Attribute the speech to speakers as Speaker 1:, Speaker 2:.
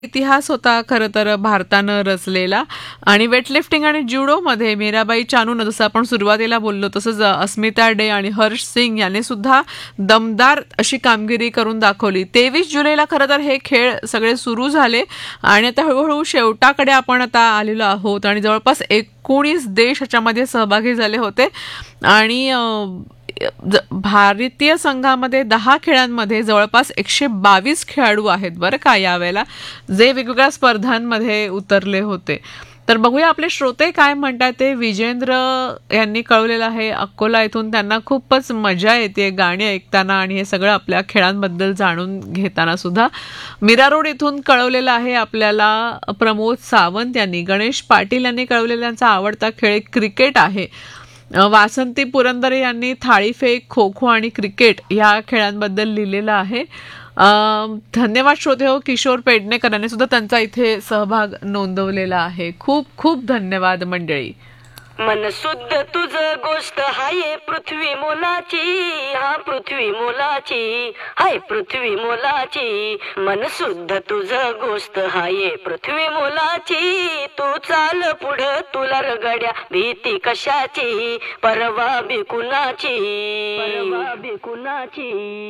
Speaker 1: इतिहास होता खरं तर भारतानं रचलेला. आणि वेटलिफ्टिंग आणि ज्युडोमध्ये मीराबाई चानूनं जसं आपण सुरुवातीला बोललो तसंच अस्मिता डे आणि हर्ष सिंग यांनी सुद्धा दमदार अशी कामगिरी करून दाखवली. 23 जुलैला खरं तर हे खेळ सगळे सुरू झाले आणि आता हळूहळू शेवटाकडे आपण आता आलेलो आहोत आणि जवळपास 19 देश याच्यामध्ये सहभागी झाले होते. आणि भारतीय संघामध्ये 10 खेळांमध्ये जवळपास 122 खेळाडू आहेत बरं का यावेळेला, जे वेगवेगळ्या स्पर्धांमध्ये उतरले होते. तर बघूया आपले श्रोते काय म्हणतात ते. विजेंद्र यांनी कळवलेलं आहे अकोला इथून, त्यांना खूपच मजा येते गाणी ऐकताना आणि हे सगळं आपल्या खेळांबद्दल जाणून घेताना सुद्धा. मीरा रोड इथून कळवलेलं आहे आपल्याला प्रमोद सावंत यांनी. गणेश पाटील यांनी कळवलेला त्यांचा आवडता खेळ क्रिकेट आहे. वासंती पुरंदरे यांनी थाळीफेक, खो खो आणि क्रिकेट या खेळांबद्दल लिहिलेलं आहे. धन्यवाद श्रोते हो. किशोर पेडणेकर यांनी सुद्धा त्यांचा इथे सहभाग नोंदवलेला आहे. खूप खूप धन्यवाद मंडळी.
Speaker 2: मन शुद्ध तुझ गोष्ट हाय पृथ्वी मोलाची, हा पृथ्वी मोलाची, हाय पृथ्वी मोलाची. मन शुद्ध तुझ गोष्ट हाय पृथ्वी मोलाची. तू चाल पुढं तुला रगड्या भीती कशाची, परवा बिकुनाची, परवा बिकुनाची.